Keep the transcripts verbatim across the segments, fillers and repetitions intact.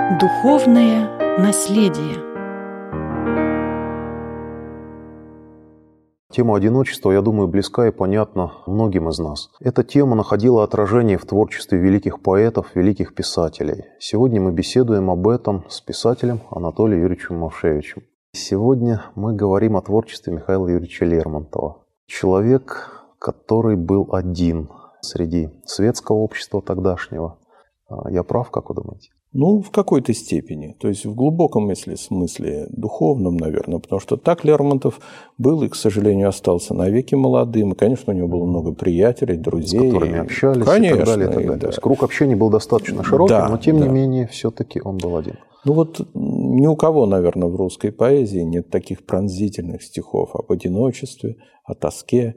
Духовное наследие. Тема одиночества, я думаю, близка и понятна многим из нас. Эта тема находила отражение в творчестве великих поэтов, великих писателей. Сегодня мы беседуем об этом с писателем Анатолием Юрьевичем Мавшевичем. Сегодня мы говорим о творчестве Михаила Юрьевича Лермонтова. Человек, который был один среди светского общества тогдашнего. Я прав, как вы думаете? Ну, в какой-то степени. То есть в глубоком если смысле, духовном, наверное, потому что так Лермонтов был и, к сожалению, остался навеки молодым. И, конечно, у него было много приятелей, друзей. С которыми общались конечно, и так далее. И так далее. Да. То есть круг общения был достаточно широкий, да, но тем да. не менее все-таки он был один. Ну вот ни у кого, наверное, в русской поэзии нет таких пронзительных стихов об одиночестве, о тоске,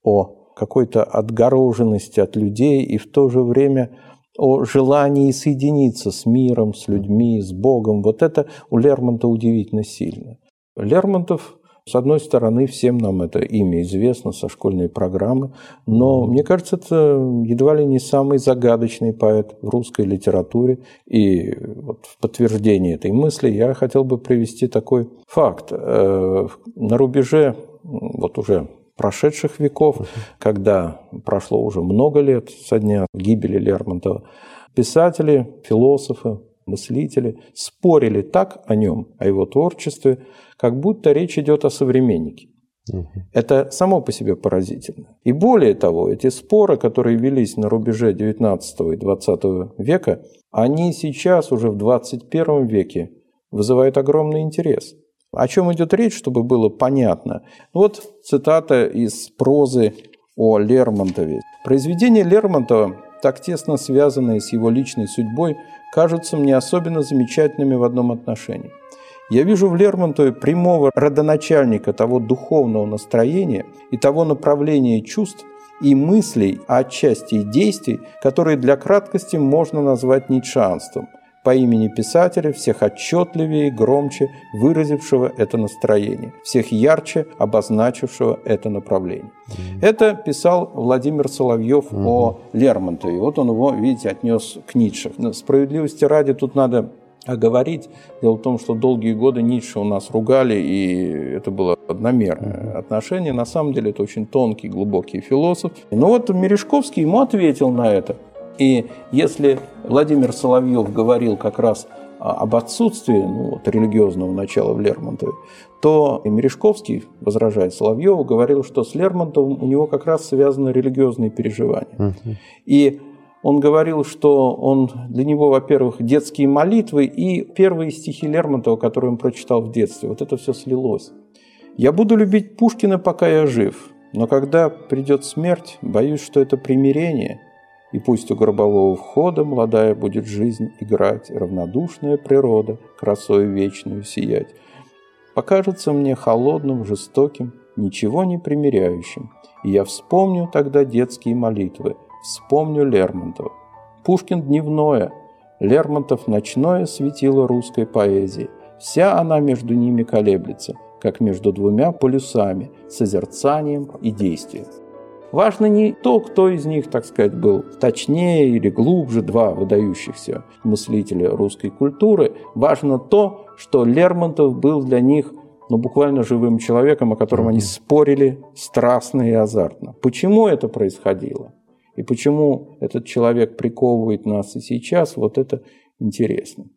о какой-то отгороженности от людей и в то же время о желании соединиться с миром, с людьми, с Богом. Вот это у Лермонтова удивительно сильно. Лермонтов, с одной стороны, всем нам это имя известно со школьной программы, но, мне кажется, это едва ли не самый загадочный поэт в русской литературе. И вот в подтверждение этой мысли я хотел бы привести такой факт. На рубеже вот уже прошедших веков, uh-huh. когда прошло уже много лет со дня гибели Лермонтова, писатели, философы, мыслители спорили так о нем, о его творчестве, как будто речь идет о современнике. Uh-huh. Это само по себе поразительно. И более того, эти споры, которые велись на рубеже девятнадцатого и двадцатого века, они сейчас уже в двадцать первом веке вызывают огромный интерес. О чем идет речь, чтобы было понятно? Вот цитата из прозы о Лермонтове. Произведения Лермонтова, так тесно связанные с его личной судьбой, кажутся мне особенно замечательными в одном отношении. Я вижу в Лермонтове прямого родоначальника того духовного настроения и того направления чувств и мыслей, а отчасти и действий, которые для краткости можно назвать ницшеанством, по имени писателя, всех отчетливее и громче выразившего это настроение, всех ярче обозначившего это направление. Mm-hmm. Это писал Владимир Соловьев mm-hmm. о Лермонтове. Вот он его, видите, отнес к Ницше. Справедливости ради тут надо оговорить. Дело в том, что долгие годы Ницше у нас ругали, и это было одномерное mm-hmm. отношение. На самом деле это очень тонкий, глубокий философ. Но вот Мережковский ему ответил на это. И если Владимир Соловьев говорил как раз об отсутствии ну, вот, религиозного начала в Лермонтове, то и Мережковский, возражая Соловьеву, говорил, что с Лермонтовым у него как раз связаны религиозные переживания. Uh-huh. И он говорил, что он, для него, во-первых, детские молитвы и первые стихи Лермонтова, которые он прочитал в детстве, вот это все слилось. «Я буду любить Пушкина, пока я жив, но когда придет смерть, боюсь, что это примирение. И пусть у гробового входа молодая будет жизнь играть, равнодушная природа, красою вечную сиять. Покажется мне холодным, жестоким, ничего не примиряющим. И я вспомню тогда детские молитвы, вспомню Лермонтова. Пушкин дневное, Лермонтов ночное светило русской поэзии. Вся она между ними колеблется, как между двумя полюсами, созерцанием и действием». Важно не то, кто из них, так сказать, был точнее или глубже, два выдающихся мыслителя русской культуры. Важно то, что Лермонтов был для них ну, буквально живым человеком, о котором они спорили страстно и азартно. Почему это происходило? И почему этот человек приковывает нас и сейчас? Вот это интересно.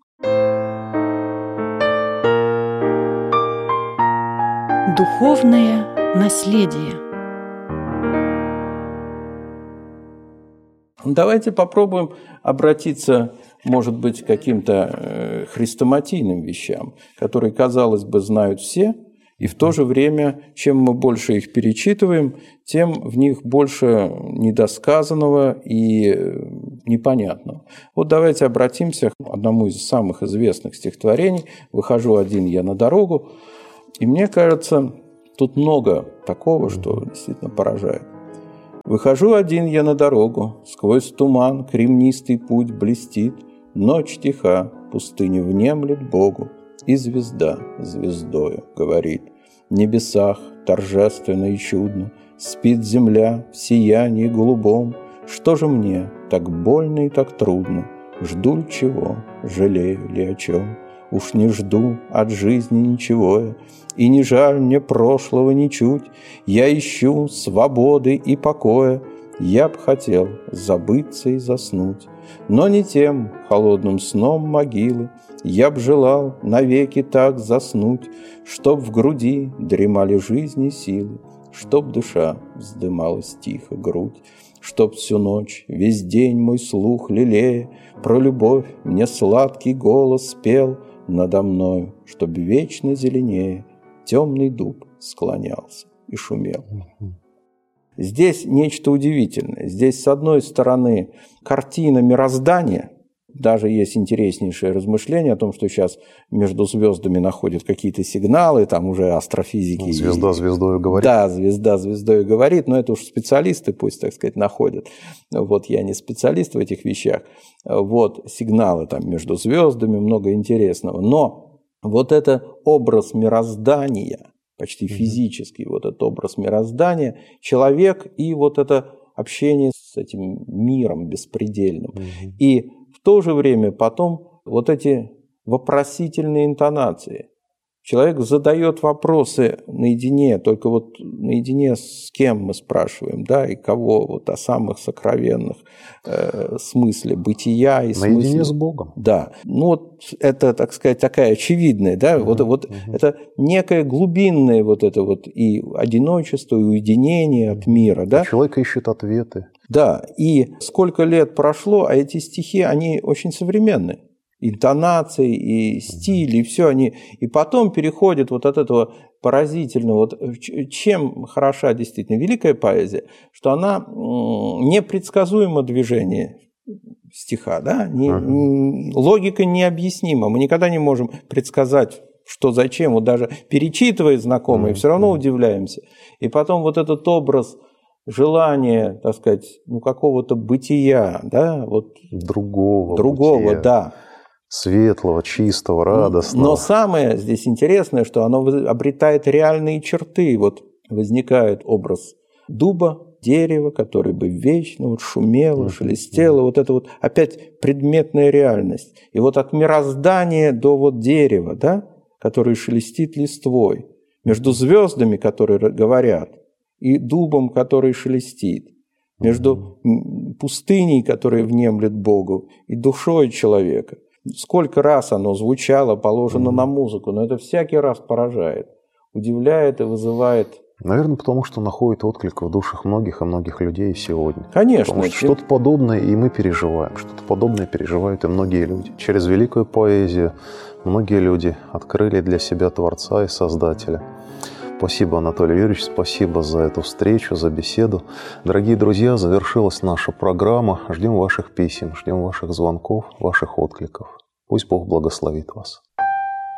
Духовное наследие. Давайте попробуем обратиться, может быть, к каким-то хрестоматийным вещам, которые, казалось бы, знают все, и в то же время, чем мы больше их перечитываем, тем в них больше недосказанного и непонятного. Вот давайте обратимся к одному из самых известных стихотворений «Выхожу один я на дорогу», и мне кажется, тут много такого, что действительно поражает. Выхожу один я на дорогу, сквозь туман кремнистый путь блестит, ночь тиха, пустыня внемлет Богу, и звезда звездою говорит. В небесах торжественно и чудно спит земля в сиянии голубом. Что же мне так больно и так трудно Жду ли чего, жалею ли о чем? Уж не жду от жизни ничего я, и не жаль мне прошлого ничуть. Я ищу свободы и покоя, я б хотел забыться и заснуть. Но не тем холодным сном могилы я б желал навеки так заснуть, чтоб в груди дремали жизни силы, чтоб душа вздымалась тихо грудь, чтоб всю ночь, весь день мой слух лелея про любовь мне сладкий голос пел надо мною, чтоб вечно зеленее темный дуб склонялся и шумел. Здесь нечто удивительное. Здесь, с одной стороны, картина мироздания. Даже есть интереснейшее размышление о том, что сейчас между звездами находят какие-то сигналы, там уже астрофизики. Звезда звездой говорит. Да, звезда звездой говорит, но это уж специалисты пусть, так сказать, находят. Вот я не специалист в этих вещах. Вот сигналы там между звездами, много интересного. Но вот это образ мироздания, почти физический вот этот образ мироздания, человек и вот это общение с этим миром беспредельным. Mm-hmm. И в то же время потом вот эти вопросительные интонации. Человек задает вопросы наедине, только вот наедине с кем мы спрашиваем, да, и кого, вот о самых сокровенных э, смысле бытия и смысле... Наедине с Богом. Да. Ну вот это, так сказать, такая очевидная, да, угу, вот, вот угу. Это некое глубинное вот это вот и одиночество, и уединение от мира, да. Человек ищет ответы. Да, и сколько лет прошло, а эти стихи, они очень современные. Интонации и стиль, и все они. И потом переходят вот от этого поразительного. Вот чем хороша действительно великая поэзия, что она непредсказуема движение стиха, да? Не, uh-huh. Логика необъяснима. Мы никогда не можем предсказать, что зачем. Вот даже перечитывая знакомые, uh-huh. все равно удивляемся. И потом вот этот образ желания, так сказать, ну, какого-то бытия, да, вот другого, другого, бытия. Да. Светлого, чистого, радостного. Но самое здесь интересное, что оно обретает реальные черты. Вот возникает образ дуба, дерева, который бы вечно вот шумело, mm-hmm. шелестело. Вот это вот опять предметная реальность. И вот от мироздания до вот дерева, да, который шелестит листвой, между звездами, которые говорят, и дубом, который шелестит, между mm-hmm. пустыней, которая внемлет Богу, и душой человека. Сколько раз оно звучало, положено mm-hmm. на музыку, но это всякий раз поражает, удивляет и вызывает. Наверное, потому что находит отклик в душах многих и многих людей сегодня. Конечно. Потому что что-то подобное и мы переживаем, что-то подобное переживают и многие люди. Через великую поэзию многие люди открыли для себя Творца и Создателя. Спасибо, Анатолий Юрьевич, спасибо за эту встречу, за беседу. Дорогие друзья, завершилась наша программа. Ждем ваших писем, ждем ваших звонков, ваших откликов. Пусть Бог благословит вас.